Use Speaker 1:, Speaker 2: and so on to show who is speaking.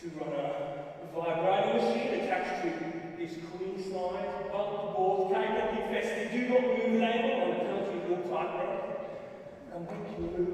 Speaker 1: to run a vibrating machine attached to this queen size bulk board cable. Confess, do not move label on the penalty of your type there. And we can move